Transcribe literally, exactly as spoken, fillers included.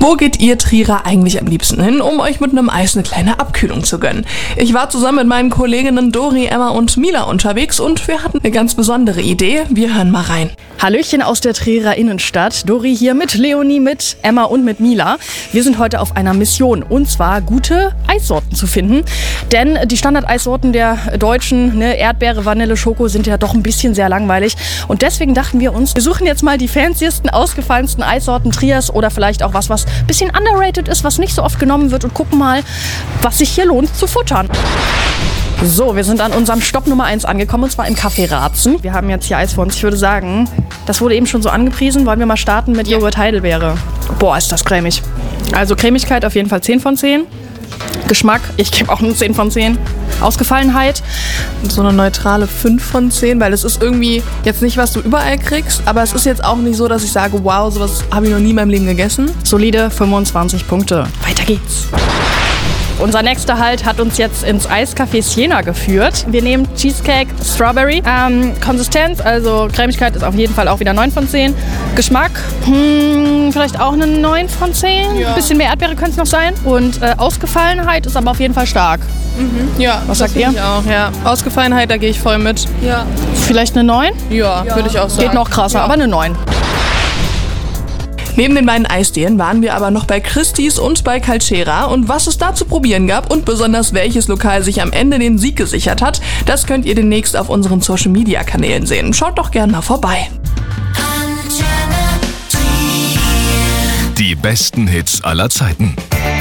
Wo geht ihr Trierer eigentlich am liebsten hin, um euch mit einem Eis eine kleine Abkühlung zu gönnen? Ich war zusammen mit meinen Kolleginnen Dori, Emma und Mila unterwegs und wir hatten eine ganz besondere Idee. Wir hören mal rein. Hallöchen aus der Trierer Innenstadt. Dori hier mit Leonie, mit Emma und mit Mila. Wir sind heute auf einer Mission und zwar gute Eissorten zu finden. Denn die Standard-Eissorten der Deutschen, ne, Erdbeere, Vanille, Schoko, sind ja doch ein bisschen sehr langweilig. Und deswegen dachten wir uns, wir suchen jetzt mal die fanciesten, ausgefallensten Eissorten Triers oder vielleicht auch was, was ein bisschen underrated ist, was nicht so oft genommen wird und gucken mal, was sich hier lohnt zu futtern. So, wir sind an unserem Stopp Nummer eins angekommen, und zwar im Café Ratzen. Wir haben jetzt hier Eis vor uns. Ich würde sagen, das wurde eben schon so angepriesen. Wollen wir mal starten mit Joghurt Heidelbeere? Boah, ist das cremig. Also Cremigkeit auf jeden Fall zehn von zehn. Geschmack, ich gebe auch eine zehn von zehn. Ausgefallenheit. So eine neutrale fünf von zehn, weil es ist irgendwie jetzt nicht, was du überall kriegst, aber es ist jetzt auch nicht so, dass ich sage, wow, sowas habe ich noch nie in meinem Leben gegessen. Solide fünfundzwanzig Punkte. Weiter geht's. Unser nächster Halt hat uns jetzt ins Eiscafé Siena geführt. Wir nehmen Cheesecake Strawberry. Ähm, Konsistenz, also Cremigkeit ist auf jeden Fall auch wieder neun von zehn. Geschmack, hm, vielleicht auch eine neun von zehn. Ja. Ein bisschen mehr Erdbeere könnte es noch sein. Und äh, Ausgefallenheit ist aber auf jeden Fall stark. Mhm. Ja, was sagt ihr? Ich auch, ja. Ausgefallenheit, da gehe ich voll mit. Ja. Vielleicht eine neun? Ja, ja. Würde ich auch sagen. Geht noch krasser, ja. aber eine neun. Neben den beiden Eisdielen waren wir aber noch bei Christie's und bei Calcera und was es da zu probieren gab und besonders welches Lokal sich am Ende den Sieg gesichert hat, das könnt ihr demnächst auf unseren Social-Media-Kanälen sehen. Schaut doch gerne mal vorbei. Die besten Hits aller Zeiten.